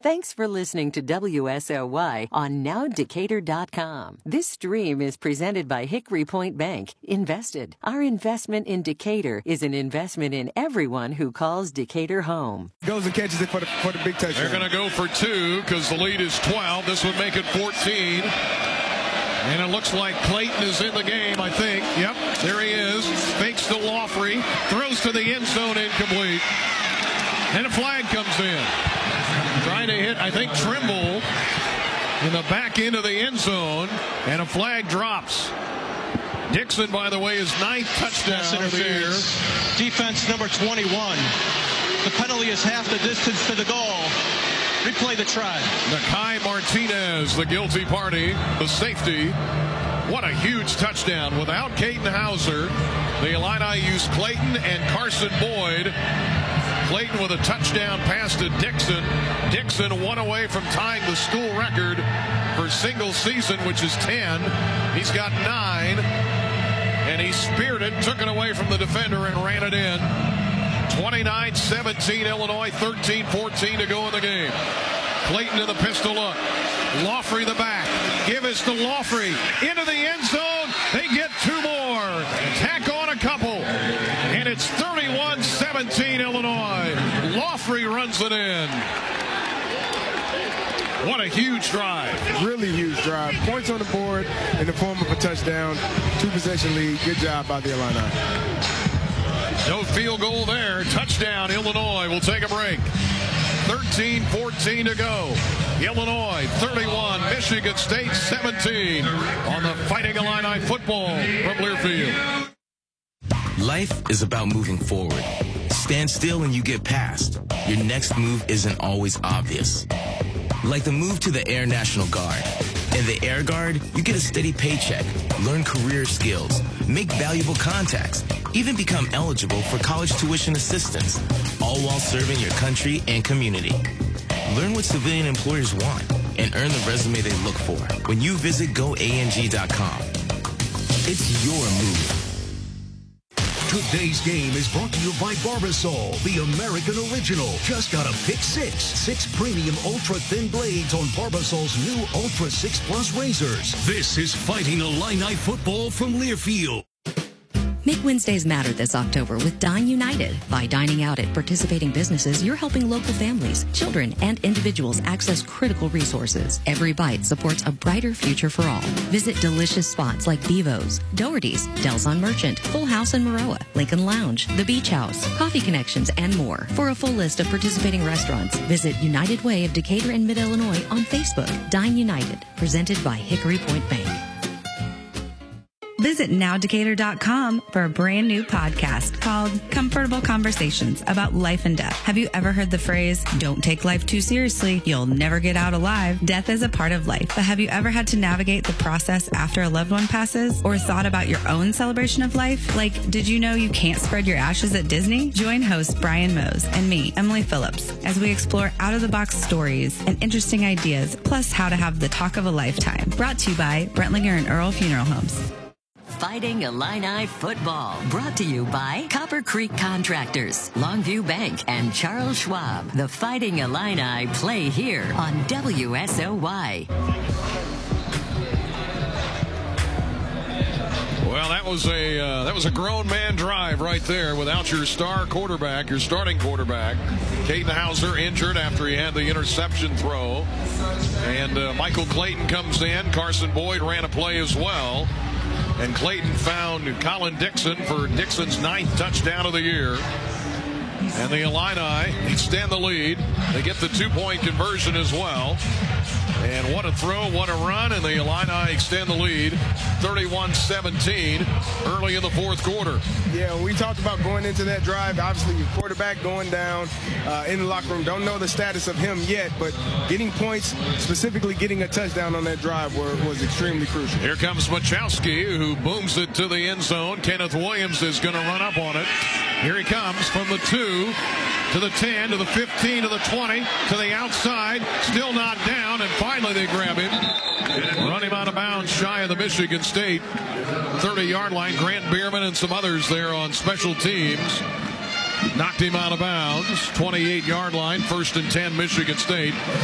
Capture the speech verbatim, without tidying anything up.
Thanks for listening to W S O Y on now decatur dot com. This stream is presented by Hickory Point Bank. Invested. Our investment in Decatur is an investment in everyone who calls Decatur home. Goes and catches it for the, for the big touchdown. They're going to go for two because the lead is twelve. This would make it fourteen. And it looks like Clayton is in the game, I think. Yep, there he is. Fakes to Laughery. Throws to the end zone, incomplete. And a flag comes in. Trying to hit, I think, Trimble in the back end of the end zone. And a flag drops. Dixon, by the way, is ninth touchdown of the year. Defense number twenty-one. The penalty is half the distance to the goal. Replay the try. Nakai Martinez, the guilty party, the safety. What a huge touchdown. Without Caden Hauser, the Illini used Clayton and Carson Boyd. Clayton with a touchdown pass to Dixon. Dixon one away from tying the school record for single season, which is ten. He's got nine. And he speared it, took it away from the defender, and ran it in. twenty-nine seventeen Illinois, thirteen fourteen to go in the game. Clayton to the pistol look. Laughery the back. Give us to Laughery. Into the end zone. They get two more. Tack on a couple. And it's thirty-one seventeen Illinois. Laughery runs it in. What a huge drive. Really huge drive. Points on the board in the form of a touchdown. Two possession lead. Good job by the Illini. No field goal there. Touchdown, Illinois. We'll take a break. thirteen fourteen to go. Illinois thirty-one, Michigan State seventeen on the Fighting Illini football from Learfield. Life is about moving forward. Stand still and you get past. Your next move isn't always obvious. Like the move to the Air National Guard. In the Air Guard, you get a steady paycheck, learn career skills, make valuable contacts, even become eligible for college tuition assistance, all while serving your country and community. Learn what civilian employers want and earn the resume they look for when you visit go A N G dot com. It's your move. Today's game is brought to you by Barbasol, the American original. Just got a pick six. Six premium ultra-thin blades on Barbasol's new Ultra six Plus razors. This is Fighting Illini football from Learfield. Make Wednesdays matter this October with Dine United. By dining out at participating businesses, you're helping local families, children, and individuals access critical resources. Every bite supports a brighter future for all. Visit delicious spots like Bevo's, Doherty's, Del's on Merchant, Full House in Maroa, Lincoln Lounge, The Beach House, Coffee Connections, and more. For a full list of participating restaurants, visit United Way of Decatur and Mid-Illinois on Facebook. Dine United, presented by Hickory Point Bank. Visit now decatur dot com for a brand new podcast called Comfortable Conversations about life and death. Have you ever heard the phrase, don't take life too seriously, you'll never get out alive? Death is a part of life, but have you ever had to navigate the process after a loved one passes or thought about your own celebration of life? Like, did you know you can't spread your ashes at Disney? Join host Brian Mose and me, Emily Phillips, as we explore out-of-the-box stories and interesting ideas, plus how to have the talk of a lifetime. Brought to you by Brentlinger and Earl Funeral Homes. Fighting Illini football, brought to you by Copper Creek Contractors, Longview Bank, and Charles Schwab. The Fighting Illini play here on W S O Y. Well, that was a uh, that was a grown man drive right there without your star quarterback, your starting quarterback. Caden Hauser injured after he had the interception throw. And uh, Michael Clayton comes in. Carson Boyd ran a play as well. And Clayton found Colin Dixon for Dixon's ninth touchdown of the year. And the Illini extend the lead. They get the two-point conversion as well. And what a throw, what a run, and the Illini extend the lead thirty-one seventeen early in the fourth quarter. Yeah, we talked about going into that drive. Obviously, your quarterback going down uh, in the locker room. Don't know the status of him yet, but getting points, specifically getting a touchdown on that drive were, was extremely crucial. Here comes Machowski, who booms it to the end zone. Kenneth Williams is going to run up on it. Here he comes from the two to the ten, to the fifteen, to the twenty, to the outside. Still not down, and finally they grab him. Run him out of bounds shy of the Michigan State thirty-yard line. Grant Bierman and some others there on special teams knocked him out of bounds. twenty-eight-yard line, first and ten, Michigan State.